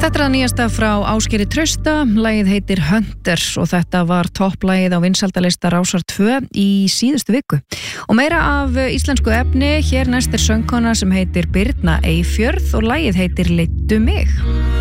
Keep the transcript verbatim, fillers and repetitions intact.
Þetta er að nýjasta frá Ásgeiri Trausta, lagið heitir Hunter og þetta var topplagið á vinsældarlista Rásar tvö í síðustu viku. Og meira af íslensku efni, hér næst er söngkona sem heitir Birna Eyfjörð og lagið heitir Leiddu mig.